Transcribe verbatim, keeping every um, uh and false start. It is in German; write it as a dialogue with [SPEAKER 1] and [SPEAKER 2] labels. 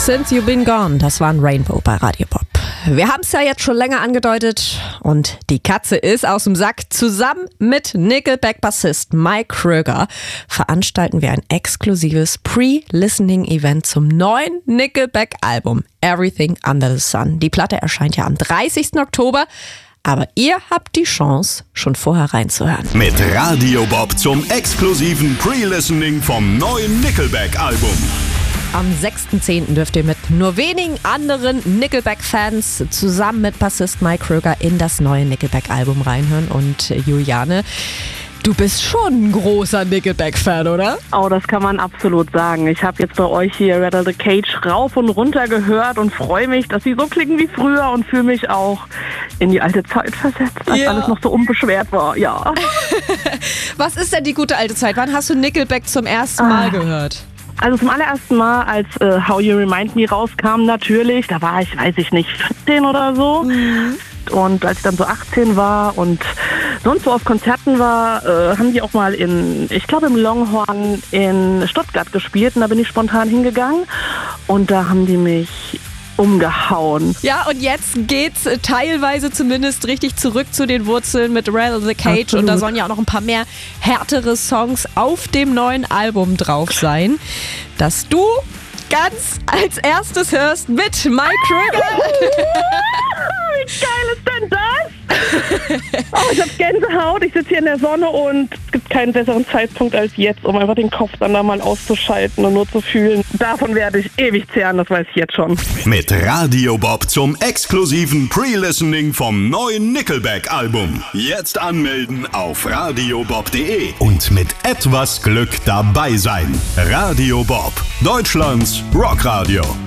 [SPEAKER 1] Since You've Been Gone, das war ein Rainbow bei Radio Bob. Wir haben es ja jetzt schon länger angedeutet und die Katze ist aus dem Sack. Zusammen mit Nickelback-Bassist Mike Kröger veranstalten wir ein exklusives Pre-Listening-Event zum neuen Nickelback-Album Everything Under the Sun. Die Platte erscheint ja am dreißigsten Oktober. Aber ihr habt die Chance, schon vorher reinzuhören.
[SPEAKER 2] Mit Radio Bob zum exklusiven Pre-Listening vom neuen Nickelback-Album.
[SPEAKER 1] Am sechsten zehnten dürft ihr mit nur wenigen anderen Nickelback-Fans zusammen mit Bassist Mike Kröger in das neue Nickelback-Album reinhören. Und Juliane, du bist schon ein großer Nickelback-Fan, oder?
[SPEAKER 3] Oh, das kann man absolut sagen. Ich habe jetzt bei euch hier Rattle the Cage rauf und runter gehört und freue mich, dass sie so klingen wie früher und fühle mich auch in die alte Zeit versetzt, als
[SPEAKER 1] Ja.
[SPEAKER 3] alles noch so unbeschwert war. Ja.
[SPEAKER 1] Was ist denn die gute alte Zeit? Wann hast du Nickelback zum ersten Mal gehört?
[SPEAKER 3] Also zum allerersten Mal, als äh, How You Remind Me rauskam, natürlich, da war ich, weiß ich nicht, vierzehn oder so. Mhm. Und als ich dann so achtzehn war und sonst so auf Konzerten war, äh, haben die auch mal in, ich glaube im Longhorn in Stuttgart gespielt. Und da bin ich spontan hingegangen und da haben die mich umgehauen.
[SPEAKER 1] Ja, und jetzt geht's äh, teilweise zumindest richtig zurück zu den Wurzeln mit Rattle the Cage.
[SPEAKER 3] Absolut.
[SPEAKER 1] Und da sollen ja auch noch ein paar mehr härtere Songs auf dem neuen Album drauf sein, dass du ganz als erstes hörst mit Mike Kröger.
[SPEAKER 3] Wie geil ist denn das? Oh, ich hab Gänsehaut, ich sitze hier in der Sonne und es gibt keinen besseren Zeitpunkt als jetzt, um einfach den Kopf dann da mal auszuschalten und nur zu fühlen. Davon werde ich ewig zehren, das weiß ich jetzt schon.
[SPEAKER 2] Mit Radio Bob zum exklusiven Pre-Listening vom neuen Nickelback-Album. Jetzt anmelden auf radiobob punkt de und mit etwas Glück dabei sein. Radio Bob, Deutschlands Rockradio.